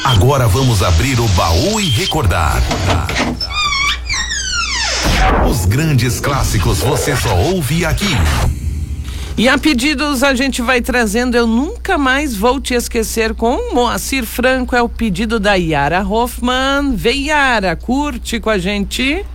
Agora vamos abrir o baú e recordar. Os grandes clássicos você só ouve aqui. E a pedidos a gente vai trazendo Eu Nunca Mais Vou Te Esquecer com Moacir Franco, é o pedido da Yara Hoffman. Vem, Yara, curte com a gente.